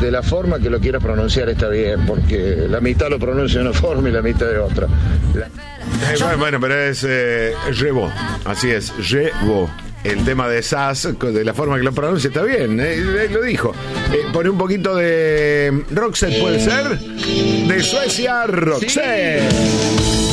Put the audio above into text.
de la forma que lo quieras pronunciar está bien, porque la mitad lo pronuncia de una forma y la mitad de otra. Bueno, pero es llevo, así es, llevo. El tema de Sass, de la forma que lo pronuncia, está bien, él lo dijo. Pone un poquito de Roxette, ¿puede ser? De Suecia, Roxette.